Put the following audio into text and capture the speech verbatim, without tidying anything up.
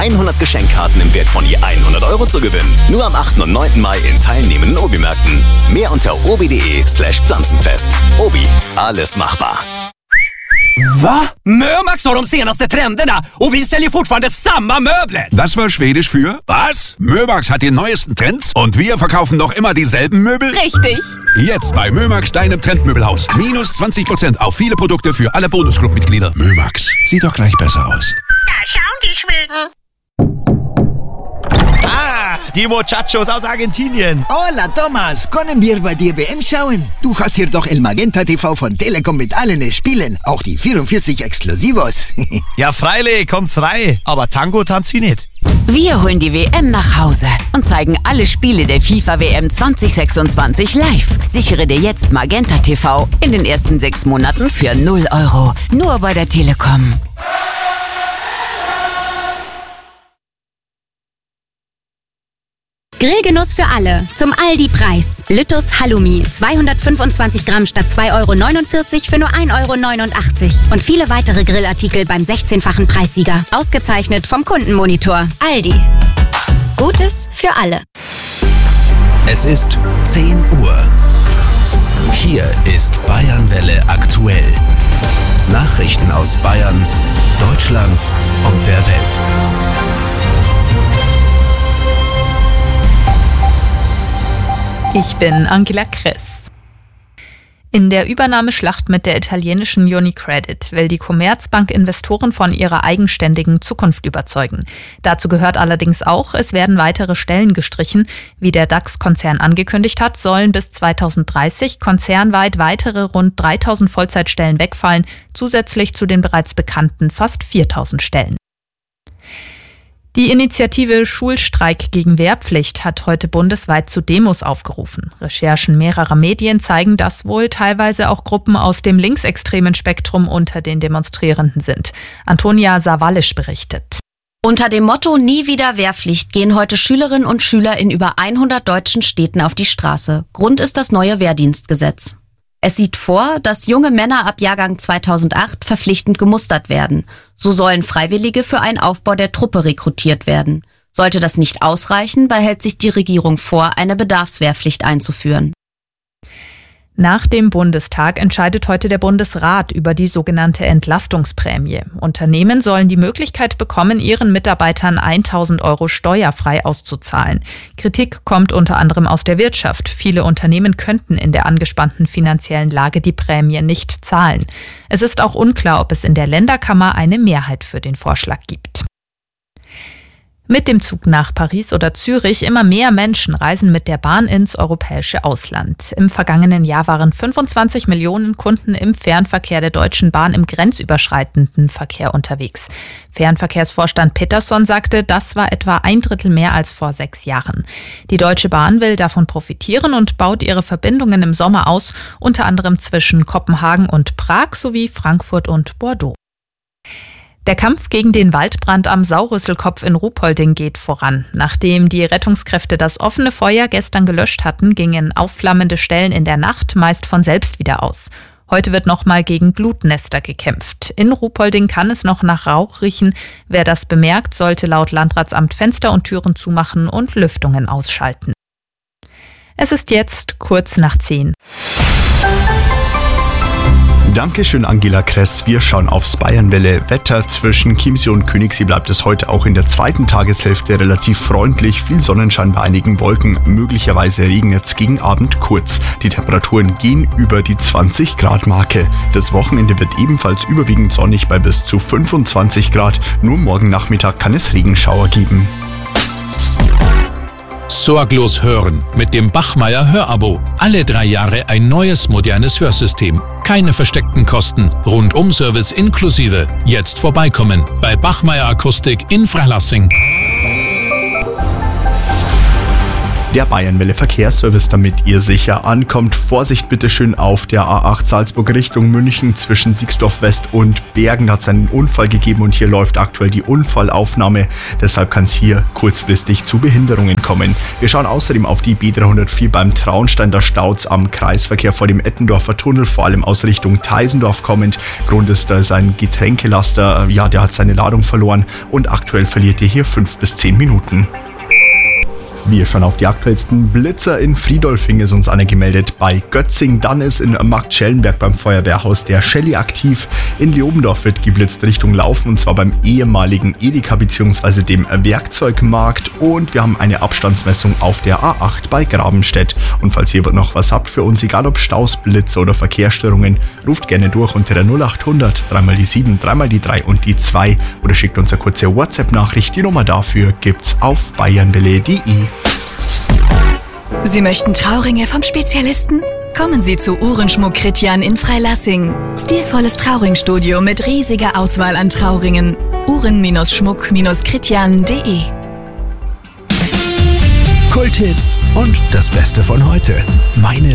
hundert Geschenkkarten im Wert von je hundert Euro zu gewinnen. Nur am achten und neunten Mai in teilnehmenden Obi-Märkten. Mehr unter obi.de slash pflanzenfest. Obi, alles machbar. Va? Mömax har de senaste trenderna och vi säljer fortfarande samma möbler. Das war Schwedisch für was? Mömax hat die neuesten Trends und wir verkaufen noch immer dieselben Möbel? Richtig. Jetzt bei Mömax, deinem Trendmöbelhaus. Minus zwanzig Prozent auf viele Produkte für alle Bonusclub-Mitglieder. Mömax, sieht doch gleich besser aus. Da schauen die Schweden. Ah, die Muchachos aus Argentinien. Hola, Thomas. Können wir bei dir W M schauen? Du hast hier doch El Magenta T V von Telekom mit allen Spielen. Auch die vierundvierzig Exklusivos. Ja, freilich, kommt's rein. Aber Tango tanzt sie nicht. Wir holen die W M nach Hause und zeigen alle Spiele der FIFA W M zwanzig sechsundzwanzig live. Sichere dir jetzt Magenta T V in den ersten sechs Monaten für null Euro. Nur bei der Telekom. Grillgenuss für alle. Zum Aldi-Preis. Lüttus Halloumi. zweihundertfünfundzwanzig Gramm statt zwei Euro neunundvierzig für nur ein Euro neunundachtzig. Und viele weitere Grillartikel beim sechzehnfachen Preissieger. Ausgezeichnet vom Kundenmonitor. Aldi. Gutes für alle. Es ist zehn Uhr. Hier ist Bayernwelle aktuell. Nachrichten aus Bayern, Deutschland und der Welt. Ich bin Angela Kress. In der Übernahmeschlacht mit der italienischen UniCredit will die Commerzbank Investoren von ihrer eigenständigen Zukunft überzeugen. Dazu gehört allerdings auch, es werden weitere Stellen gestrichen. Wie der DAX-Konzern angekündigt hat, sollen bis zweitausenddreißig konzernweit weitere rund dreitausend Vollzeitstellen wegfallen, zusätzlich zu den bereits bekannten fast viertausend Stellen. Die Initiative Schulstreik gegen Wehrpflicht hat heute bundesweit zu Demos aufgerufen. Recherchen mehrerer Medien zeigen, dass wohl teilweise auch Gruppen aus dem linksextremen Spektrum unter den Demonstrierenden sind. Antonia Sawallisch berichtet. Unter dem Motto Nie wieder Wehrpflicht gehen heute Schülerinnen und Schüler in über hundert deutschen Städten auf die Straße. Grund ist das neue Wehrdienstgesetz. Es sieht vor, dass junge Männer ab Jahrgang zweitausendacht verpflichtend gemustert werden. So sollen Freiwillige für einen Aufbau der Truppe rekrutiert werden. Sollte das nicht ausreichen, behält sich die Regierung vor, eine Bedarfswehrpflicht einzuführen. Nach dem Bundestag entscheidet heute der Bundesrat über die sogenannte Entlastungsprämie. Unternehmen sollen die Möglichkeit bekommen, ihren Mitarbeitern tausend Euro steuerfrei auszuzahlen. Kritik kommt unter anderem aus der Wirtschaft. Viele Unternehmen könnten in der angespannten finanziellen Lage die Prämie nicht zahlen. Es ist auch unklar, ob es in der Länderkammer eine Mehrheit für den Vorschlag gibt. Mit dem Zug nach Paris oder Zürich immer mehr Menschen reisen mit der Bahn ins europäische Ausland. Im vergangenen Jahr waren fünfundzwanzig Millionen Kunden im Fernverkehr der Deutschen Bahn im grenzüberschreitenden Verkehr unterwegs. Fernverkehrsvorstand Peterson sagte, das war etwa ein Drittel mehr als vor sechs Jahren. Die Deutsche Bahn will davon profitieren und baut ihre Verbindungen im Sommer aus, unter anderem zwischen Kopenhagen und Prag sowie Frankfurt und Bordeaux. Der Kampf gegen den Waldbrand am Saurüsselkopf in Ruhpolding geht voran. Nachdem die Rettungskräfte das offene Feuer gestern gelöscht hatten, gingen aufflammende Stellen in der Nacht meist von selbst wieder aus. Heute wird nochmal gegen Glutnester gekämpft. In Ruhpolding kann es noch nach Rauch riechen. Wer das bemerkt, sollte laut Landratsamt Fenster und Türen zumachen und Lüftungen ausschalten. Es ist jetzt kurz nach zehn. Dankeschön, Angela Kress. Wir schauen aufs Bayernwelle Wetter. Zwischen Chiemsee und Königssee bleibt es heute auch in der zweiten Tageshälfte relativ freundlich. Viel Sonnenschein bei einigen Wolken. Möglicherweise regnet es gegen Abend kurz. Die Temperaturen gehen über die zwanzig Grad Marke. Das Wochenende wird ebenfalls überwiegend sonnig bei bis zu fünfundzwanzig Grad. Nur morgen Nachmittag kann es Regenschauer geben. Sorglos hören mit dem Bachmeier Hörabo. Alle drei Jahre ein neues, modernes Hörsystem. Keine versteckten Kosten. Rundum-Service inklusive. Jetzt vorbeikommen bei Bachmeier Akustik in Freilassing. Der Bayernwelle Verkehrsservice, damit ihr sicher ankommt. Vorsicht bitte schön auf der A acht Salzburg Richtung München zwischen Siegsdorf West und Bergen. Da hat es einen Unfall gegeben und hier läuft aktuell die Unfallaufnahme. Deshalb kann es hier kurzfristig zu Behinderungen kommen. Wir schauen außerdem auf die B dreihundertvier beim Traunstein. Da staut's am Kreisverkehr vor dem Ettendorfer Tunnel, vor allem aus Richtung Teisendorf kommend. Grund ist, da ist ein Getränkelaster, ja, der hat seine Ladung verloren und aktuell verliert ihr hier fünf bis zehn Minuten. Wir schauen auf die aktuellsten Blitzer. In Friedolfing ist uns einer gemeldet. Bei Götzing, dann ist in Marktschellenberg beim Feuerwehrhaus der Shelly aktiv. In Leobendorf wird geblitzt Richtung Laufen und zwar beim ehemaligen Edeka bzw. dem Werkzeugmarkt. Und wir haben eine Abstandsmessung auf der A acht bei Grabenstedt. Und falls ihr noch was habt für uns, egal ob Staus, Blitze oder Verkehrsstörungen, ruft gerne durch unter der null acht hundert dreimal die sieben, dreimal die drei und die zwei oder schickt uns eine kurze WhatsApp-Nachricht. Die Nummer dafür gibt's auf bayernwelle punkt de. Sie möchten Trauringe vom Spezialisten? Kommen Sie zu Uhrenschmuck Kritjan in Freilassing. Stilvolles Trauringstudio mit riesiger Auswahl an Trauringen. Uhren-Schmuck Kritjan punkt de. Kulthits und das Beste von heute. Meine